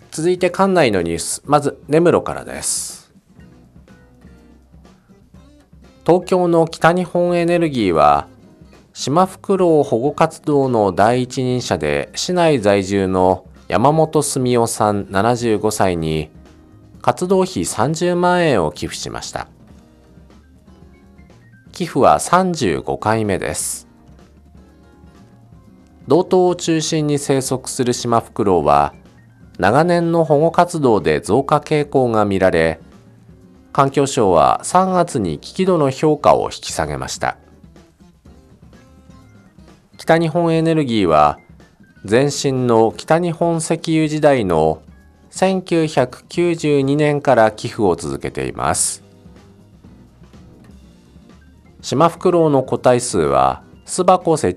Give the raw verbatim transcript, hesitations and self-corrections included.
続いて館内のニュース、まず根室からです。東京の北日本エネルギーはシマフクロウ保護活動の第一人者で市内在住の山本澄夫さんななじゅうごさいに活動費さんじゅうまんえんを寄付しました。寄付はさんじゅうごかいめです。道東を中心に生息するシマフクロウは長年の保護活動で増加傾向が見られ、環境省はさんがつに危機度の評価を引き下げました。北日本エネルギーは前身の北日本石油時代のせんきゅうひゃくきゅうじゅうにねんから寄付を続けています。シマフクロウの個体数は巣箱設